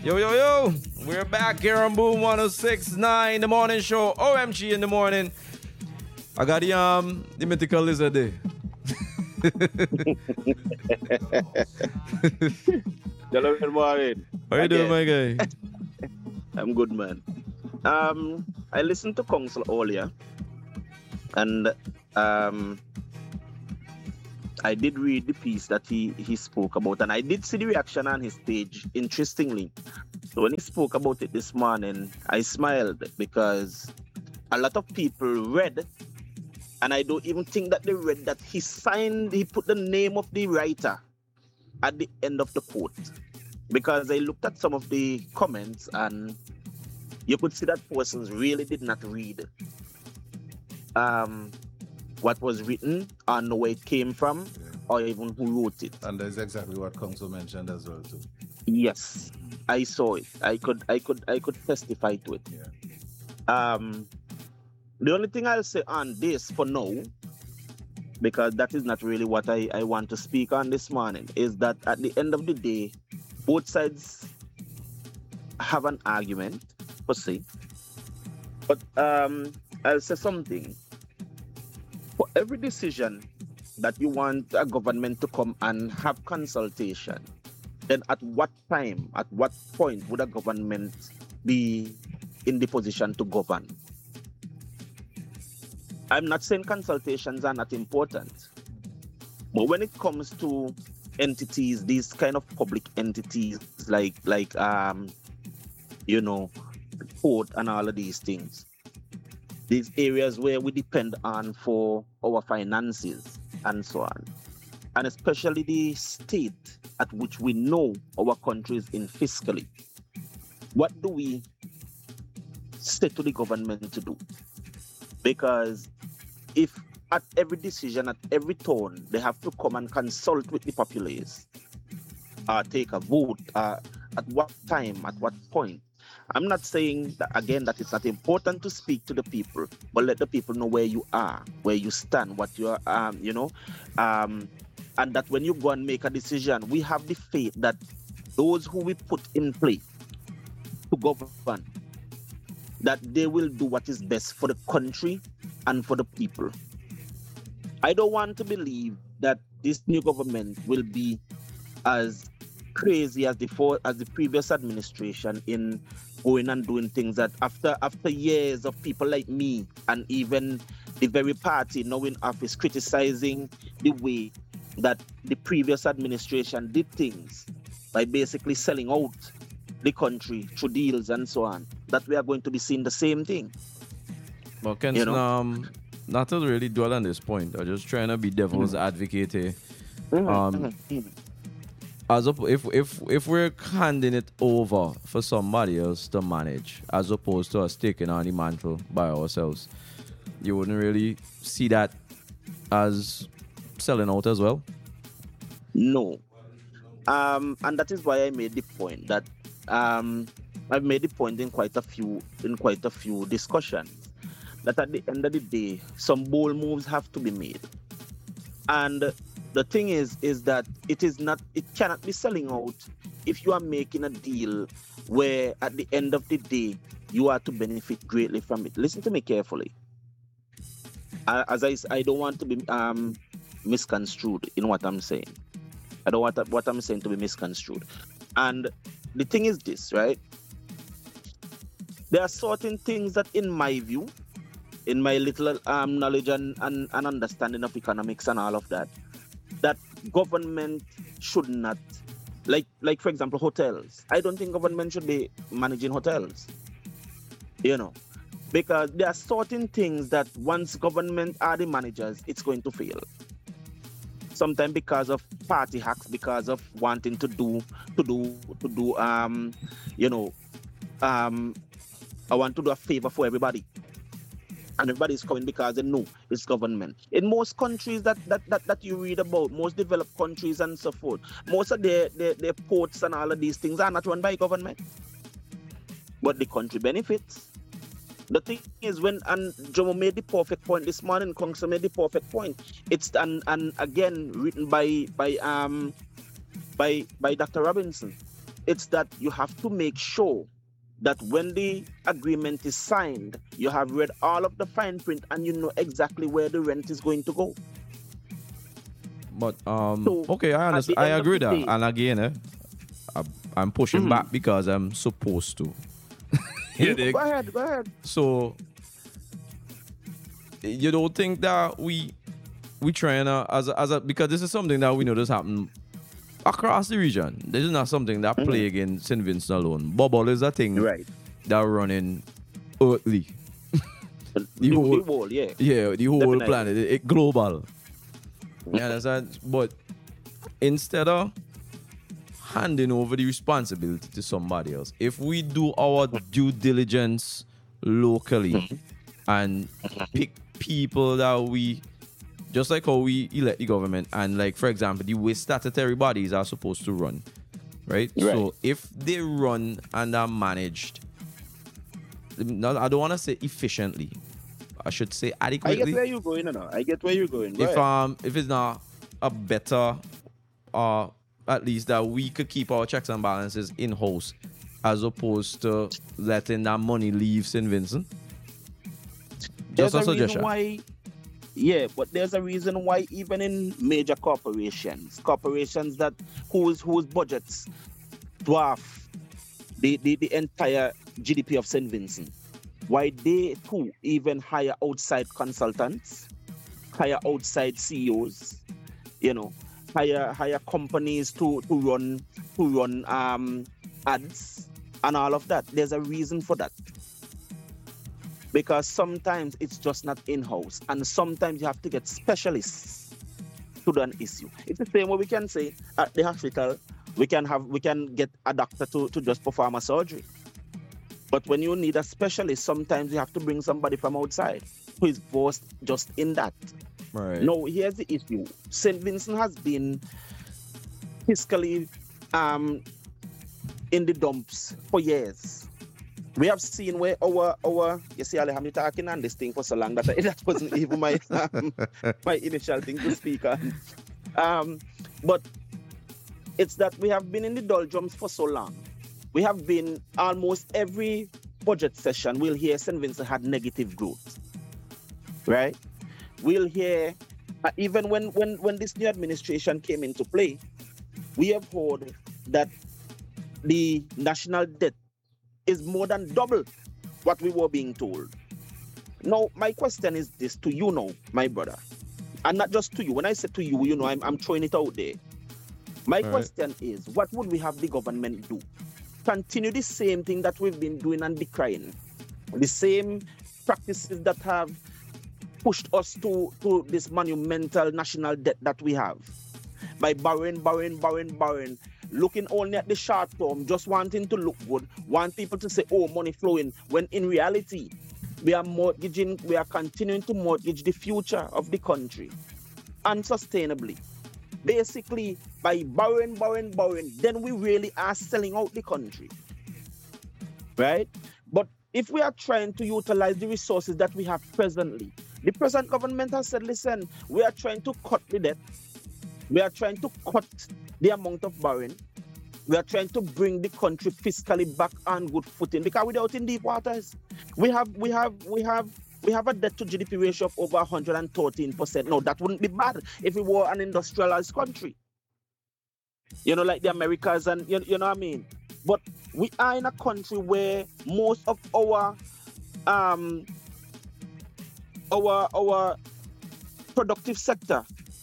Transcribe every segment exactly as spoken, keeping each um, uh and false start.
Yo, yo, yo. We're back here on Boom one oh six point nine, the morning show. O M G in the morning. I got the, um, the mythical lizard there. Hello, good morning. How you doing, my guy? I'm good, man. Um, I listened to Council earlier, and um, I did read the piece that he, he spoke about, and I did see the reaction on his page, interestingly. So when he spoke about it this morning, I smiled because a lot of people read, and I don't even think that they read that he signed, he put the name of the writer at the end of the quote. Because I looked at some of the comments, and you could see that persons really did not read um, what was written or know where it came from, yeah, or even who wrote it. And that's exactly what Council mentioned as well too. Yes, I saw it. I could, I could, I could testify to it. Yeah. Um, the only thing I'll say on this for now, because that is not really what I, I want to speak on this morning, is that at the end of the day, both sides have an argument, per se. But um, I'll say something. For every decision that you want a government to come and have consultation, then at what time, at what point would a government be in the position to govern? I'm not saying consultations are not important, but when it comes to entities, these kind of public entities like like um you know, port and all of these things, these areas where we depend on for our finances and so on, and especially the state at which we know our country is in fiscally, what do we say to the government to do? Because if at every decision, at every turn, they have to come and consult with the populace, uh, take a vote, uh, at what time, at what point. I'm not saying that, again, that it's not important to speak to the people, but let the people know where you are, where you stand, what you are, um, you know, um, and that when you go and make a decision, we have the faith that those who we put in place to govern, that they will do what is best for the country and for the people. I don't want to believe that this new government will be as crazy as the for, as the previous administration in going and doing things that after after years of people like me and even the very party now in office criticizing the way that the previous administration did things by basically selling out the country through deals and so on, that we are going to be seeing the same thing. Well, Ken, you know? um, not to really dwell on this point, I'm just trying to be devil's mm-hmm. advocate here. Mm-hmm. Um, mm-hmm. As op- if if if we're handing it over for somebody else to manage, as opposed to us taking on the mantle by ourselves, you wouldn't really see that as selling out as well? No. Um, and that is why I made the point that um, I've made the point in quite a few in quite a few discussions that at the end of the day, some bold moves have to be made. And the thing is, is that it is not, it cannot be selling out if you are making a deal where at the end of the day, you are to benefit greatly from it. Listen to me carefully. As I, I don't want to be um, misconstrued in what I'm saying. I don't want what I'm saying to be misconstrued. And the thing is this, right? There are certain things that, in my view, in my little um, knowledge and, and, and understanding of economics and all of that, that government should not, like, like for example, hotels. I don't think government should be managing hotels, you know, because there are certain things that once government are the managers, it's going to fail. Sometimes because of party hacks, because of wanting to do, to do, to do, um, you know, um, I want to do a favor for everybody. And everybody's coming because they know it's government. In most countries that, that, that, that you read about, most developed countries and so forth, most of their, their, their ports and all of these things are not run by government. But the country benefits. The thing is, when, and Jomo made the perfect point this morning, Council made the perfect point. It's, and, and again, written by, by, um, by, by Doctor Robinson. it's that you have to make sure that when the agreement is signed, you have read all of the fine print and you know exactly where the rent is going to go. But um, So, okay, I at understand. the I end of agree the that, day- and again, eh, I, I'm pushing Mhm. back because I'm supposed to. You You- dig? go ahead, go ahead. So you don't think that we we trying to as a, as a because this is something that we know does happen across the region. This is not something that Mhm. plague in Saint Vincent alone. Bubble is a thing Right. that running earthly. The, The the whole- wall, yeah. Yeah, the whole Definitely. planet, it, it global. You understand? But instead of handing over the responsibility to somebody else, if we do our due diligence locally and pick people that we, just like how we elect the government, and like for example, the way statutory bodies are supposed to run, right? Right. So if they run and are managed, no, I don't want to say efficiently, I should say I adequately. get where you're going now. I get where you're going. Go if ahead. um if it's not a better uh at least that we could keep our checks and balances in house as opposed to letting that money leave Saint Vincent. There's Just a a reason suggestion. why, yeah, but there's a reason why even in major corporations, corporations that whose whose budgets dwarf the, the, the entire G D P of Saint Vincent, why they too even hire outside consultants, hire outside C E Os, you know, hire hire companies to to run to run um ads and all of that. There's a reason for that. Because sometimes it's just not in-house, and sometimes you have to get specialists to do an issue. It's the same way we can say at the hospital, we can have we can get a doctor to, to just perform a surgery. But when you need a specialist, sometimes you have to bring somebody from outside who is versed just in that. Right. Now, here's the issue. Saint Vincent has been fiscally um, in the dumps for years. We have seen where our, our you see, I'm talking on this thing for so long that I, that wasn't even my um, my initial thing to speak on. Um, but it's that we have been in the doldrums for so long. We have been almost every budget session, we'll hear Saint Vincent had negative growth, right? We'll hear, uh, even when, when, when this new administration came into play, we have heard that the national debt is more than double what we were being told. Now, my question is this to you now, my brother, and not just to you. When I say to you, you know, I'm, I'm throwing it out there. My All question is, what would we have the government do? Continue the same thing that we've been doing and decrying, the same practices that have pushed us to, to this monumental national debt that we have, by borrowing, borrowing, borrowing, borrowing, looking only at the short term, just wanting to look good, want people to say, oh, money flowing, when in reality, we are mortgaging, we are continuing to mortgage the future of the country unsustainably. Basically, by borrowing, borrowing, borrowing, then we really are selling out the country, right? But if we are trying to utilize the resources that we have presently, the present government has said, listen, we are trying to cut the debt. We are trying to cut the amount of borrowing. We are trying to bring the country fiscally back on good footing, because without in deep waters, we have we have we have we have a debt to G D P ratio of over one hundred thirteen percent. No, that wouldn't be bad if we were an industrialized country. You know, like the Americas, and you, you know what I mean? But we are in a country where most of our um our our productive sector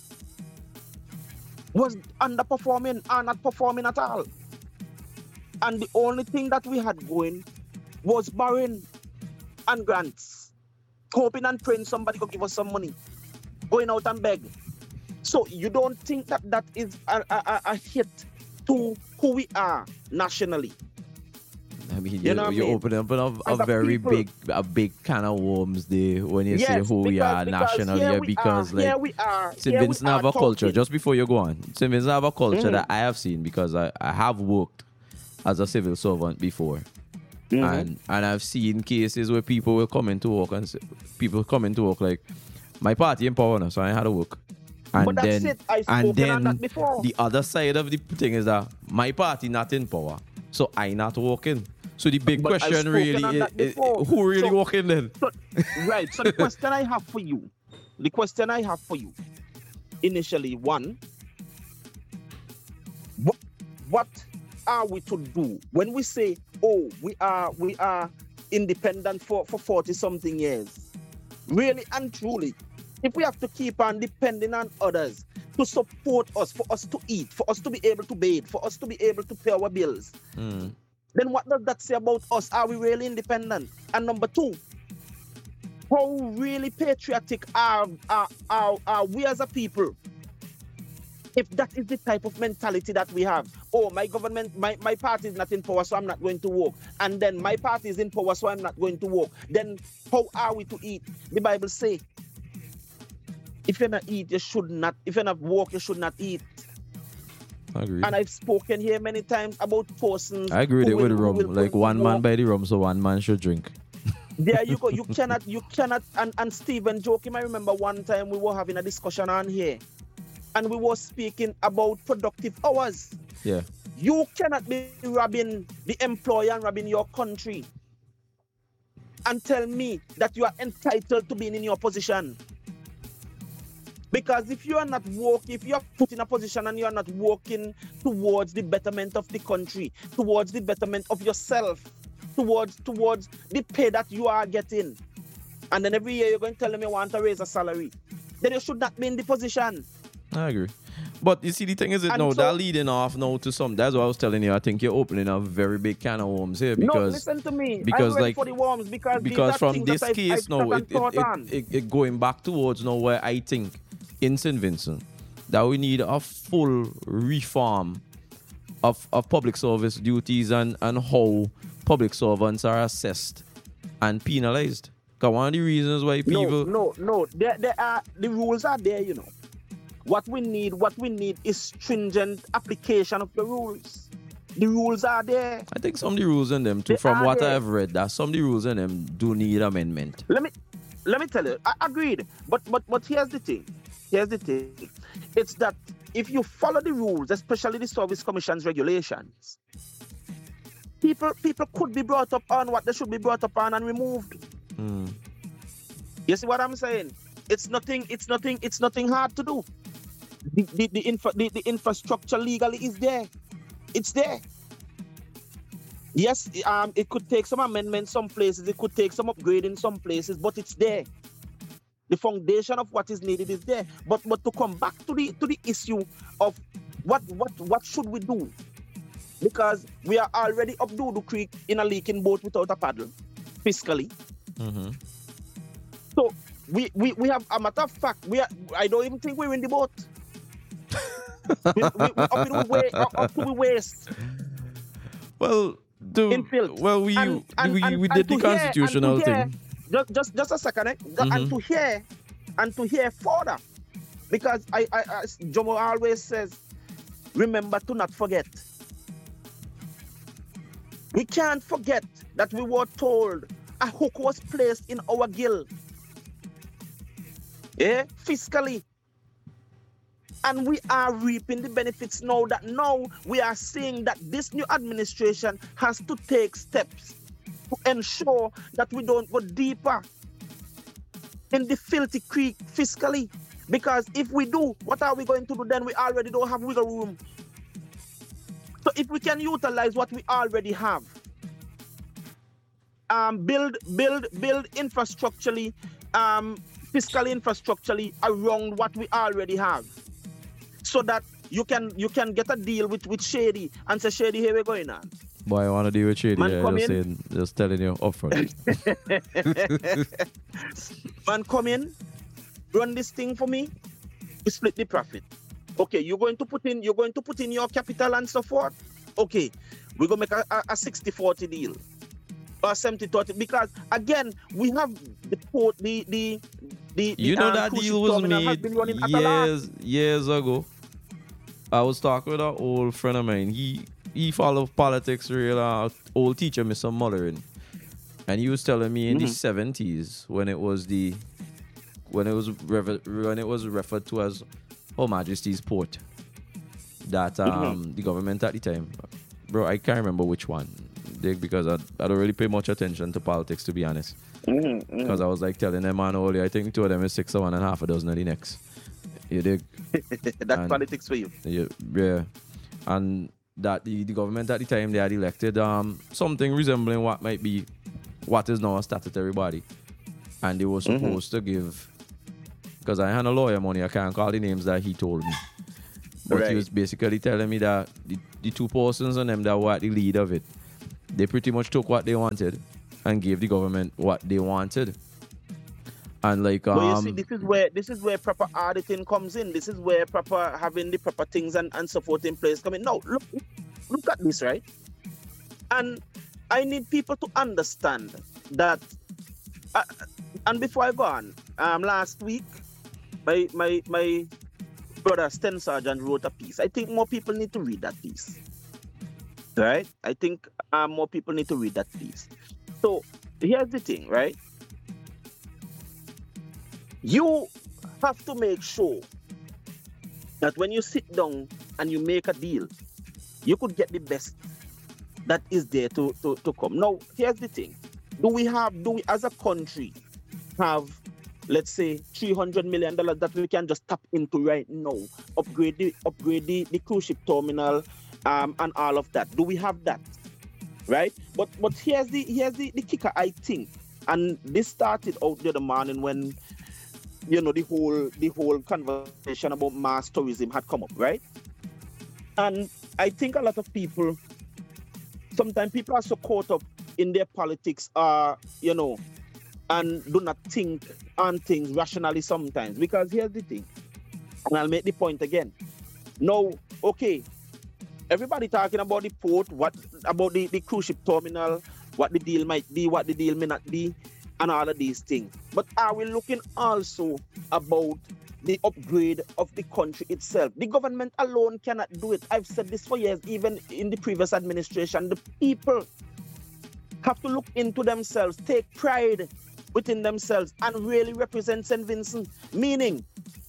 was underperforming or not performing at all. And the only thing that we had going was borrowing and grants, hoping and praying somebody could give us some money, going out and beg. So you don't think that that is a, a, a hit to who we are nationally? I mean, You you, know what I you mean? open up a, a And the very people- big, a big can of worms there when you say Yes, who we because- are because nationally, here yeah, we because are, like here we are, Saint here we Vincent have are a culture. talking. Just before you go on, Saint Vincent have a culture Mhm. that I have seen because I, I have worked as a civil servant before, Mhm. and and I've seen cases where people will come into work and say, people come into work like, my party in power now, so I had to work. And But that's then, it. I've and spoken on then that before. the other side of the thing is that my party not in power, So I not walking. So the big But question really is, is who really so, walking then? So, right. So the question I have for you, the question I have for you, initially, one, what, what are we to do when we say, oh, we are we are independent for for forty something years? Really and truly, if we have to keep on depending on others to support us, for us to eat, for us to be able to bathe, for us to be able to pay our bills, mm. then what does that say about us? Are we really independent? And number two, how really patriotic are, are, are, are we as a people? If that is the type of mentality that we have, oh, my government, my, my party is not in power, so I'm not going to work. And then my party is in power, so I'm not going to work. Then how are we to eat? The Bible says, if you're not eat, you should not, if you're not work, you should not eat. I agree. And I've spoken here many times about persons. I agree with it with will, rum. Like one man by the rum, so one man should drink. There you go. You cannot, you cannot, and, and Stephen Joachim, I remember one time we were having a discussion on here. And we were speaking about productive hours. Yeah. You cannot be robbing the employer and robbing your country and tell me that you are entitled to being in your position. Because if you are not working, if you are put in a position and you are not working towards the betterment of the country, towards the betterment of yourself, towards towards the pay that you are getting, and then every year you're going to tell them you want to raise a salary, then you should not be in the position. I agree. But you see, the thing is, it And no, so, that leading off now to some. That's what I was telling you. I think you're opening a very big can of worms here because. No, listen to me. Because I'm ready like for the worms because because from this I've, case I've now, it, it, it, it, it going back towards now where I think in Saint Vincent that we need a full reform of, of public service duties and, and how public servants are assessed and penalized. Because one of the reasons why people. No, no, no. There, there are the rules are there, you know. What we need, what we need is stringent application of the rules. The rules are there. I think some of the rules in them too, They from are what there. I've read, that some of the rules in them do need amendment. Let me let me tell you, I agreed. But but but here's the thing. Here's the thing. It's that if you follow the rules, especially the Service Commission's regulations, people people could be brought up on what they should be brought up on and removed. Mm. You see what I'm saying? It's nothing, it's nothing, it's nothing hard to do. The the the, infra, the the infrastructure legally is there. It's there. Yes, um, it could take some amendments some places, it could take some upgrading some places, but it's there. The foundation of what is needed is there. But but to come back to the to the issue of what what what should we do? Because we are already up Doodoo Creek in a leaking boat without a paddle, fiscally. Mm-hmm. So we, we we have a matter of fact, we are, I don't even think we're in the boat. we, we, we, up, to the way, up, up to the waist. Well, do, In filth. well, we And- and- we, and- we and did the to hear- and constitutional to hear- thing. Just, just just a second, eh? Mm-hmm. And to hear and to hear further, because I, I, I Jomo always says, remember to not forget. We can't forget that we were told a hook was placed in our gill, yeah, fiscally. And we are reaping the benefits now that now we are seeing that this new administration has to take steps to ensure that we don't go deeper in the filthy creek fiscally. Because if we do, what are we going to do then? We already don't have wiggle room. So if we can utilize what we already have, um, build, build, build infrastructurally, um, fiscally infrastructurally around what we already have, so that you can you can get a deal with, with Shady and say, Shady, here we're going on. Boy, I want to deal with Shady. Man, Yeah, come just, in. saying, just telling you upfront. Man, come in, run this thing for me, we split the profit. Okay, you're going to put in you're going to put in your capital and so forth. Okay, we're gonna make a, a, a sixty forty deal. Or seventy thirty, because again, we have the port, the the the, the You know um, that cruise deal ship was terminal has made been running at a lot. years years ago. I was talking with an old friend of mine. He he followed politics real uh, old teacher, Mister Mullerin. And he was telling me in Mm-hmm. the seventies when it was the when it was refer, when it was referred to as Her Majesty's Port, that um Mm-hmm. the government at the time, bro, I can't remember which one. They, because I, I don't really pay much attention to politics, to be honest. Because mm-hmm, mm-hmm. I was like telling them, man, only I think two of them is six or one and a half a dozen of the next. You dig? That's and, politics for you. Yeah, yeah. And that the, the government at the time they had elected um something resembling what might be what is now a statutory body. And they were supposed mm-hmm. to give, because I had a lawyer money, I can't call the names that he told me. But right. he was basically telling me that the, the two persons on them that were at the lead of it, they pretty much took what they wanted and gave the government what they wanted. And like um well, you see, this is where this is where proper auditing comes in. This is where proper having the proper things and, and support in place come in. Now look look at this, right? And I need people to understand that uh, and before I go on, um last week my my my brother Sten Sargent wrote a piece. I think more people need to read that piece. Right? I think um, more people need to read that piece. So here's the thing, right? You have to make sure that when you sit down and you make a deal, you could get the best that is there to, to, to come. Now, here's the thing. Do we have, do we as a country have, let's say, three hundred million dollars that we can just tap into right now, upgrade the, upgrade the, the cruise ship terminal um, and all of that? Do we have that? Right? But but here's the here's the, the kicker, I think. And this started out the other morning when, you know, the whole the whole conversation about mass tourism had come up, right? And I think a lot of people, sometimes people are so caught up in their politics, uh, you know, and do not think on things rationally sometimes. Because here's the thing, and I'll make the point again. Now, okay, everybody talking about the port, what about the, the cruise ship terminal, what the deal might be, what the deal may not be, and all of these things. But are we looking also about the upgrade of the country itself? The government alone cannot do it. I've said this for years, even in the previous administration. The people have to look into themselves, take pride within themselves, and really represent Saint Vincent. Meaning,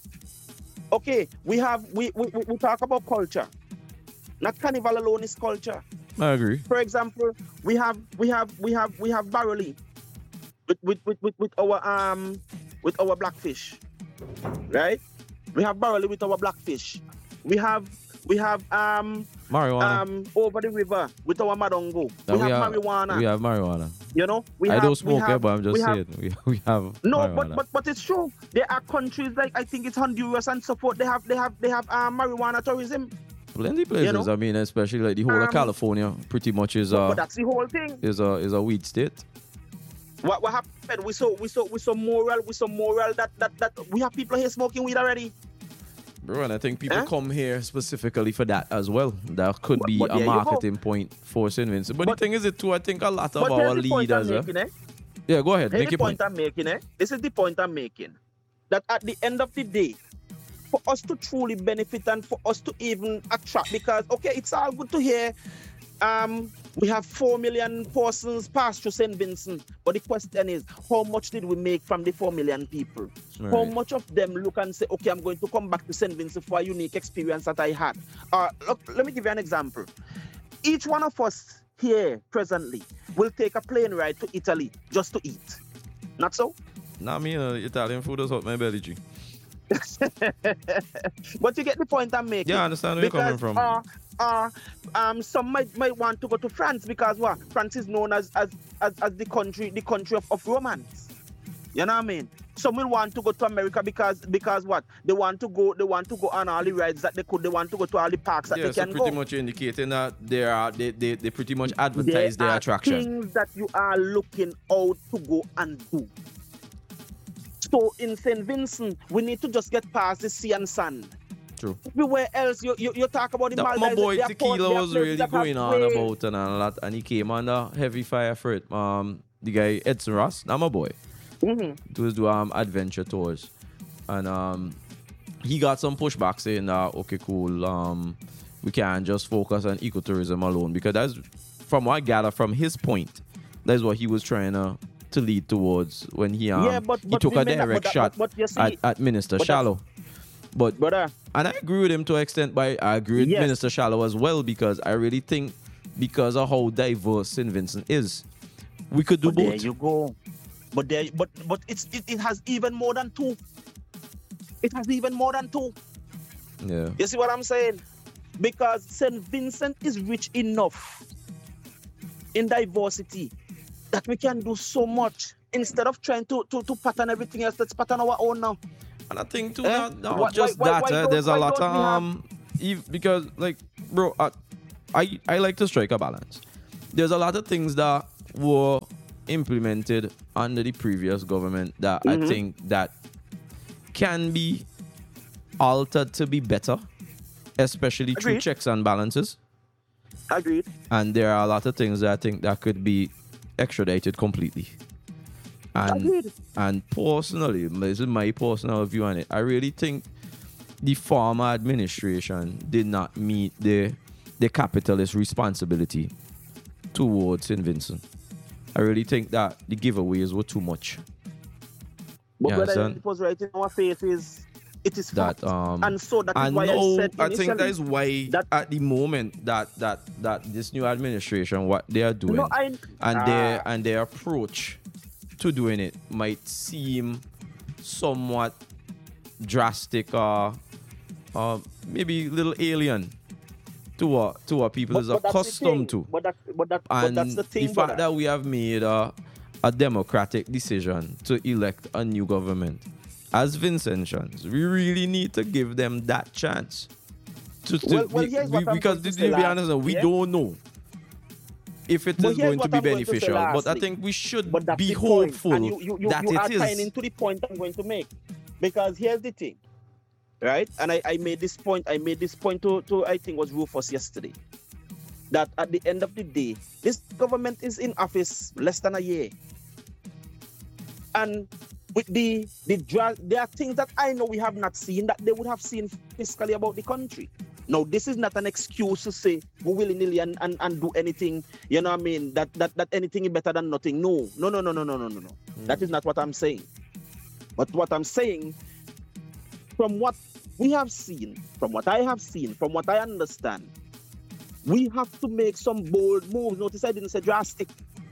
okay, we have we, we, we talk about culture. Not Carnival alone is culture. I agree. For example, we have we have we have we have Barrowly with with, with, with, with our um with our blackfish. Right? We have Barrowly with our blackfish. We have we have um marijuana um over the river with our madongo. We, we have, have marijuana. We have marijuana. You know, we I have, don't smoke have, it, but I'm just we saying have, we, we have no, marijuana. but but but it's true. There are countries like I think it's Honduras and so forth. They have they have they have um, marijuana tourism. Plenty places. You know? I mean, especially like the whole um, of California, pretty much is a. Uh, but that's the whole thing. Is a is a weed state. What what happened? We saw we saw we saw moral we saw moral that that that we have people here smoking weed already. Bro, and I think people eh? come here specifically for that as well. That could be but, but a marketing point for Saint Vincent. But, but the thing is, it too. I think a lot of our leaders. Making, eh? Yeah, go ahead. Here's make the your point. point I'm making. Eh? This is the point I'm making. That at the end of the day, for us to truly benefit and for us to even attract, because okay, it's all good to hear. Um, we have four million persons pass through Saint Vincent, but the question is, how much did we make from the four million people? Right. How much of them look and say, okay, I'm going to come back to Saint Vincent for a unique experience that I had? Uh, look, let me give you an example. Each one of us here presently will take a plane ride to Italy just to eat. Not so? Nah, me, uh, Italian food is hot my belly, G. But you get the point I'm making. Yeah, I understand where because, you're coming from. Uh, uh, um, some might, might want to go to France because what? France is known as as, as, as the country the country of, of romance. You know what I mean? Some will want to go to America because because what? They want to go they want to go on all the rides that they could. They want to go to all the parks that yeah, they so can pretty go. much indicating that they are they, they, they pretty much advertise there their attraction. Things that you are looking out to go and do. So in Saint Vincent, we need to just get past the sea and sand. True. Everywhere else, you, you, you talk about the that, Maldives. My boy Tequila was really going on way. about and a lot, and he came under heavy fire for it. Um, the guy Edson Ross, now my boy, mm-hmm. he was do um adventure tours, and um, he got some pushback saying that okay, cool, um, we can't just focus on ecotourism alone because that's from what I gather from his point, that's what he was trying to. to lead towards when he um yeah, but, he but took a that, direct but, shot but, but see, at, at Minister but Shallow. But brother, and I agree with him to an extent, but I agree with yes. Minister Shallow as well because I really think because of how diverse Saint Vincent is. We could do but both. There you go. But there, but but it's it, it has even more than two. It has even more than two. Yeah. You see what I'm saying? Because Saint Vincent is rich enough in diversity that we can do so much instead of trying to to, to pattern everything else. Let's pattern our own now. And I think too, Eh? not, not Why- just why- why- that. why eh, don't- there's a why lot of don't we have- um, ev- because like, bro, I, I I like to strike a balance. There's a lot of things that were implemented under the previous government that Mhm. I think that can be altered to be better, especially through Agreed. checks and balances. Agreed. And there are a lot of things that I think that could be extradited completely. And Agreed. and personally, this is my personal view on it. I really think the former administration did not meet the the capitalist responsibility towards Saint Vincent. I really think that the giveaways were too much. But Yeah, whether son. it was right in our faces, it is That fact. um And so that is I why know I said I think that initially is why that- at the moment that that that this new administration what they are doing No, I- and their Ah. and their approach to doing it might seem somewhat drastic or uh, maybe a little alien to what to what people But- is but that's the accustomed thing. to. But, that, but, that, but And that's the thing. fact brother. that we have made a, a democratic decision to elect a new government, as Vincentians, we really need to give them that chance. To, to Well- well, be- here's we- what I'm because going to to say be last, honest, we yeah? don't know if it But is here's going to what be I'm going to say beneficial. But I lastly. think we should But that's be the point. hopeful And you, you, you, that you are it tying is. into the point I'm going to make. Because here's the thing, right? And I, I made this point, I made this point to, to I think was Rufus yesterday. That at the end of the day, this government is in office less than a year. And with the the dra- there are things that I know we have not seen that they would have seen fiscally about the country. Now, this is not an excuse to say go willy-nilly and, and, and do anything, you know what I mean, that, that that anything is better than nothing. No, no, no, no, no, no, no, no, no. That is not what I'm saying. But what I'm saying, from what we have seen, from what I have seen, from what I understand, we have to make some bold moves. Notice I didn't say drastic.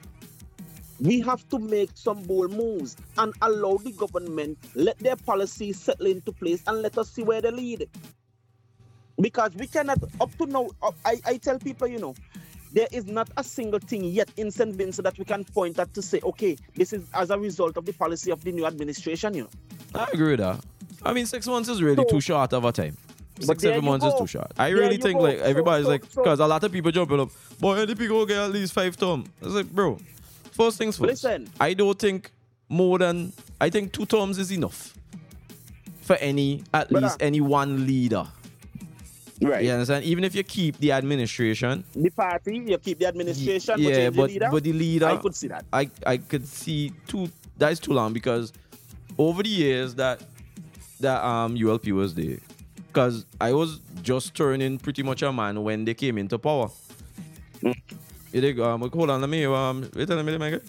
We have to make some bold moves and allow the government, let their policies settle into place and let us see where they lead. Because we cannot, up to now, up, I, I tell people, you know, there is not a single thing yet in Saint Vincent that we can point at to say, okay, this is as a result of the policy of the new administration, you know. I agree with that. I mean, six months is really So- too short of a time. But Six, there seven you months is go. too short. I There really you think go. like So- everybody's so- like, so- because a lot of people jumping up, boy, N D P go get at least five terms. It's like, bro, first things first. Listen. I don't think more than, I think two terms is enough for any, at Brother. least any one leader. Right. You understand? Even if you keep the administration, The party, you keep the administration, but yeah, change the but, leader. but the leader, I could see that. I, I could see two, that is too long because over the years that that um U L P was there, because I was just turning pretty much a man when they came into power. Mm. You dig, um, hold on, let me um wait a minute, Mega.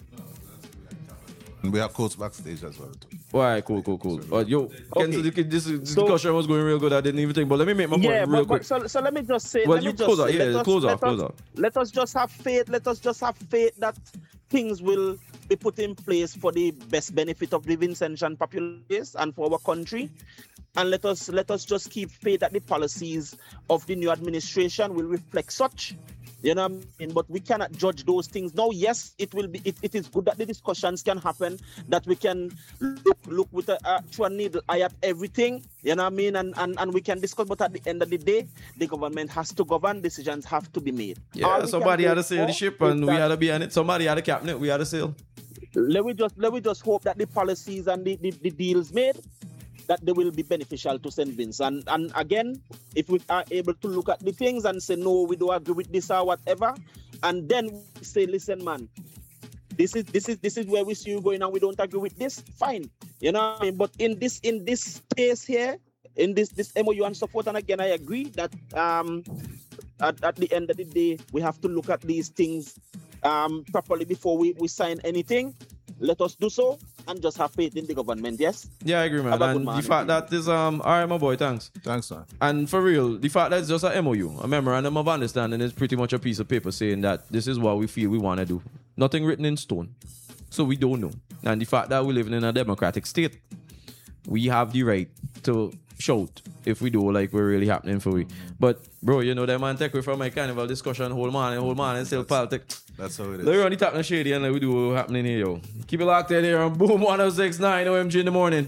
And we have coach backstage as well. Too. All right, cool, cool, cool. Uh, yo, Ken, Okay. this, this So- discussion was going real good. I didn't even think, but let me make my point Yeah, real but, quick. but so, so let me just say, Well, let you me just close out, say, yeah, let us, close out, let close us, out. let us just have faith. Let us just have faith that things will be put in place for the best benefit of the Vincentian populace and for our country. And let us let us just keep faith that the policies of the new administration will reflect such. You know what I mean? But we cannot judge those things. Now, yes, it will be. It, it is good that the discussions can happen, that we can look look with a actual needle eye at everything. You know what I mean? And, and and we can discuss. But at the end of the day, the government has to govern. Decisions have to be made. All Yeah, we somebody can had do to sail the is ship that- and we had to be on it. Somebody had to captain it. We had to sail. Let me just let me just hope that the policies and the, the, the deals made, that they will be beneficial to Saint Vincent. And, and again, if we are able to look at the things and say, no, we don't agree with this or whatever, and then we say, listen, man, this is this is this is where we see you going and we don't agree with this, fine. You know what I mean? But in this in this space here, in this this M O U and so forth, and again, I agree that um at, at the end of the day, we have to look at these things um properly before we, we sign anything. Let us do so. and just have faith in the government, yes? Yeah, I agree, man. And the fact that is, um, all right, my boy, thanks. Thanks, man. And for real, the fact that it's just a M O U, a memorandum of understanding, is pretty much a piece of paper saying that this is what we feel we want to do. Nothing written in stone. So we don't know. And the fact that we're living in a democratic state, we have the right to shout if we do like we're really happening for we. But bro, you know that man take away from my carnival discussion whole man and whole man and still politics. That's how it is. They're only tapping shady and like we do what's happening here, yo. Keep it locked in here on Boom one oh six point nine O M G in the morning.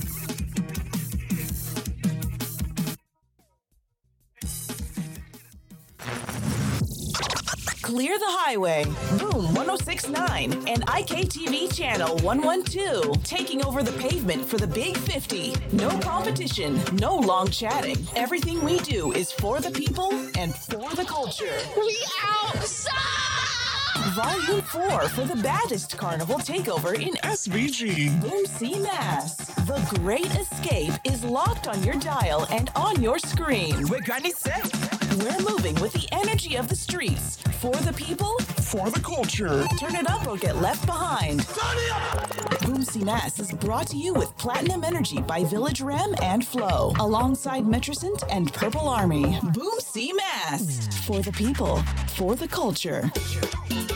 Clear the highway. Boom one oh six point nine and I K T V channel one twelve. Taking over the pavement for the Big fifty. No competition, no long chatting. Everything we do is for the people and for the culture. We outside! Volume four for the baddest carnival takeover in S V G. Boom C Mass. The Great Escape is locked on your dial and on your screen. We're gonna set. We're moving with the energy of the streets. For the people, For the culture. turn it up or get left behind. Boom C Mass is brought to you with Platinum Energy by Village Ram and Flow, alongside Metrocent and Purple Army. Boom C Mass. For the people, for the culture.